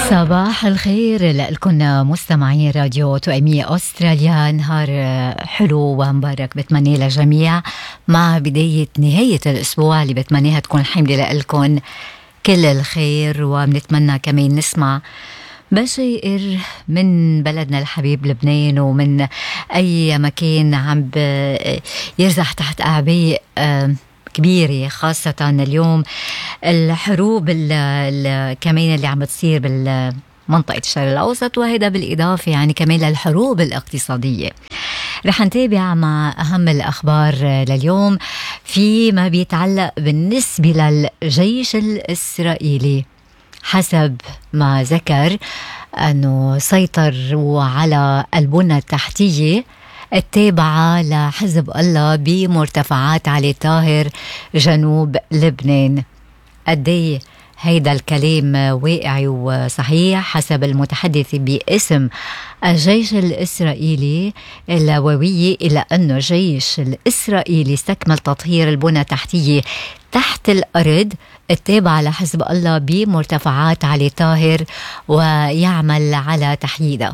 صباح الخير لكم مستمعين راديو توأمية أستراليا. نهار حلو ومبارك بتمنى للجميع مع بداية نهاية الأسبوع اللي بتمنيها تكون حملة لكم كل الخير. وبنتمنى كمان نسمع بشائر من بلدنا الحبيب لبنان ومن أي مكان عم يرزح تحت أعباء كبيرة، خاصة اليوم الحروب كمان اللي عم بتصير بالمنطقة الشرق الأوسط، وهذا بالإضافة يعني كمان للحروب الاقتصادية. رح نتابع مع أهم الأخبار لليوم فيما بيتعلق بالنسبة للجيش الإسرائيلي. حسب ما ذكر أنه سيطروا على البنى التحتية التابعة لحزب الله بمرتفعات علي طاهر جنوب لبنان. قديه هيدا الكلام واقعي وصحيح؟ حسب المتحدث باسم الجيش الإسرائيلي الهوية، إلى أن الجيش الإسرائيلي استكمل تطهير البنى التحتية تحت الأرض التابعة لحزب الله بمرتفعات علي طاهر ويعمل على تحييدها.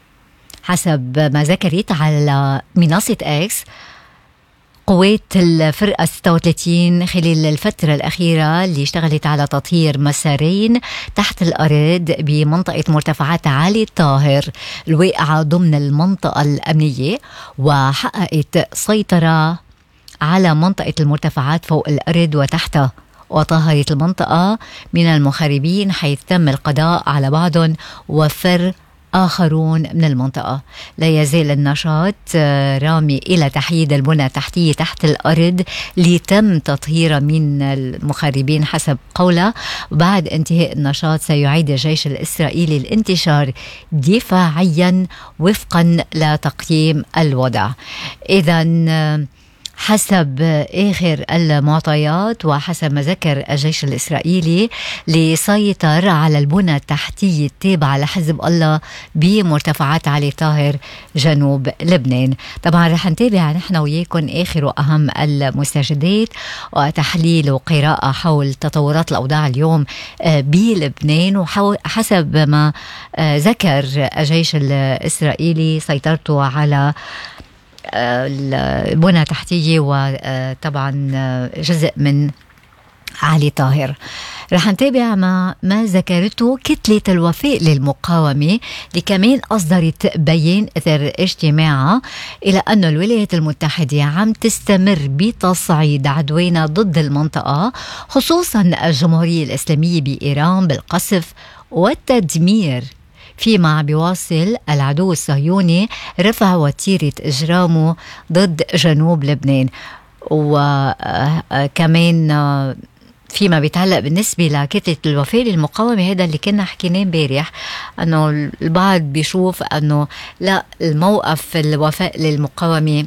حسب ما ذكرت على منصة إكس، قوات الفرقة 36 خلال الفترة الأخيرة اللي اشتغلت على تطهير مسارين تحت الأرض بمنطقة مرتفعات علي طاهر الواقعة ضمن المنطقة الأمنية، وحققت سيطرة على منطقة المرتفعات فوق الأرض وتحتها، وطهرت المنطقة من المخربين حيث تم القضاء على بعضهم وفر آخرون من المنطقة. لا يزال النشاط رامي إلى تحييد البنى التحتية تحت الأرض لتم تطهيرها من المخربين حسب قوله. بعد انتهاء النشاط سيعيد الجيش الإسرائيلي الانتشار دفاعيا وفقا لتقييم الوضع. إذن حسب آخر المعطيات وحسب ما ذكر الجيش الإسرائيلي ليسيطر على البنى التحتية التابعة لحزب الله بمرتفعات علي طاهر جنوب لبنان. طبعا رح نتابع نحن وياكم آخر وأهم المستجدات وتحليل وقراءة حول تطورات الأوضاع اليوم بلبنان. وحسب ما ذكر الجيش الإسرائيلي سيطرته على البنى التحتية وطبعا جزء من علي طاهر. رح نتابع مع ما ذكرته كتلة الوفاء للمقاومة اللي كمان أصدرت بيان إثر اجتماعها إلى أن الولايات المتحدة عم تستمر بتصعيد عدوانها ضد المنطقة، خصوصا الجمهورية الإسلامية بإيران بالقصف والتدمير، فيما بيواصل العدو الصهيوني رفع وتيرة إجرامه ضد جنوب لبنان. وكمان فيما بيتعلق بالنسبة لكتلة الوفاء للمقاومة، هذا اللي كنا حكيناه امبارح، أنه البعض بيشوف أنه لا، الموقف الوفاء للمقاومة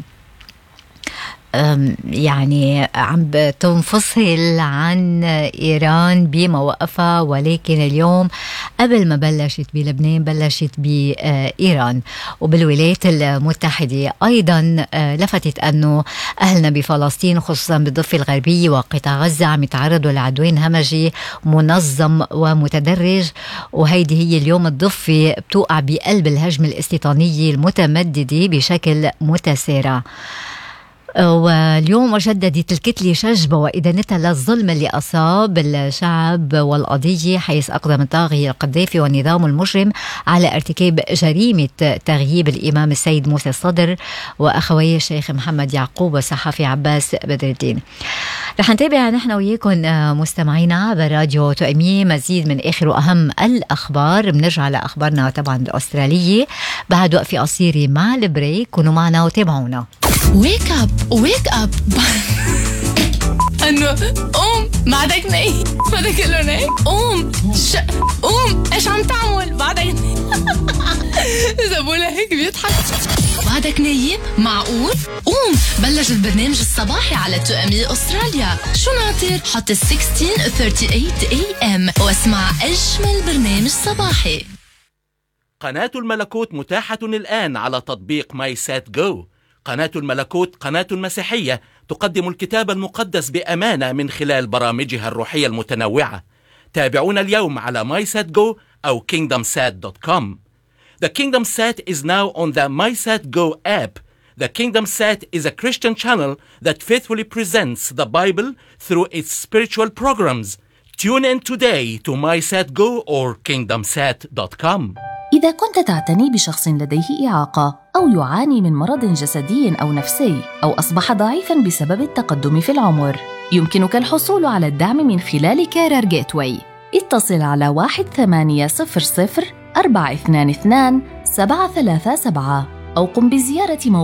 يعني عم تنفصل عن إيران بمواقفها، ولكن اليوم قبل ما بلشت بلبنان بلشت بإيران وبالولايات المتحدة. أيضا لفتت أنه أهلنا بفلسطين خصوصا بالضفة الغربية وقطاع غزة عم يتعرضوا لعدوان همجي منظم ومتدرج، وهيدي هي اليوم الضفة بتوقع بقلب الهجمة الاستيطانية المتمددة بشكل متسارع. واليوم جددت الكتلة شجبة وإدانتها للظلم اللي أصاب الشعب والقضية، حيث أقدم الطاغية القذافي والنظام المجرم على ارتكاب جريمة تغييب الإمام السيد موسى الصدر وأخويه الشيخ محمد يعقوب والصحفي عباس بدر الدين. رح نتابع نحن وياكم مستمعينا عبر راديو توأمية مزيد من آخر وأهم الأخبار. بنرجع لأخبارنا طبعا الأسترالية بعد وقفة قصيرة مع البريك. كونوا معنا وتابعونا. ويك اب ويك اب انه قوم بعدك نايم، بعدك كله نايم، قوم قوم ايش عم تعمل بعدك زبولة هيك بيضحك. بعدك نايم؟ معقول؟ قوم بلش البرنامج الصباحي على توأمية أستراليا. شو ناطر؟ حط 1638 AM واسمع أجمل برنامج صباحي. قناة الملكوت متاحة الآن على تطبيق ماي سات جو. قناة الملكوت قناة مسيحية تقدم الكتاب المقدس بأمانة من خلال برامجها الروحية المتنوعة. تابعونا اليوم على ماي سات جو أو kingdomsat.com. The KingdomSat is now on the MySatGo app. The KingdomSat is a Christian channel that faithfully presents the Bible through its spiritual programs. Tune in today to MySatGo or kingdomsat.com. إذا كنت تعتني بشخص لديه إعاقة أو يعاني من مرض جسدي أو نفسي أو أصبح ضعيفاً بسبب التقدم في العمر، يمكنك الحصول على الدعم من خلال كارير جيتواي. اتصل على 1800-422-737 أو قم بزيارة